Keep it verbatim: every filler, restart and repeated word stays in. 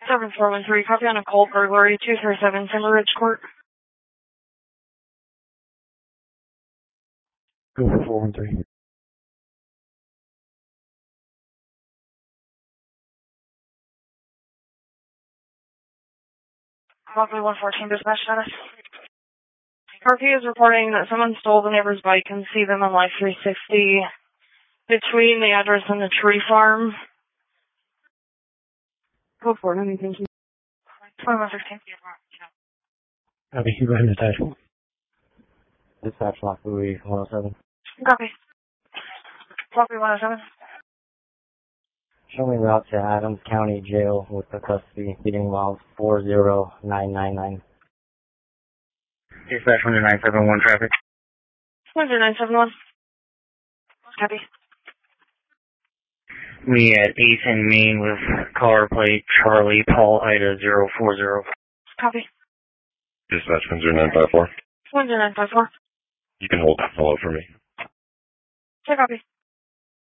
seven four one three, copy on a cold burglary, two three seven Timber Ridge Court. Go for four one three. Copy one fourteen, dispatch status. R P is reporting that someone stole the neighbor's bike and see them on Life three sixty between the address and the tree farm. Go for it, honey, thank you. twenty-one fifteen. Copy, you go ahead and attach. Dispatch Lock Louis one oh seven. Copy. Copy one oh seven. Show me route to Adams County Jail with the custody beating miles four zero nine nine nine. Dispatch one nine seven one traffic. one nine seven one. Copy. We at eighth and Main with car plate Charlie Paul Ida zero four zero. Copy. Dispatch one zero nine five four. one zero nine five four. You can hold that follow for me. Okay, copy.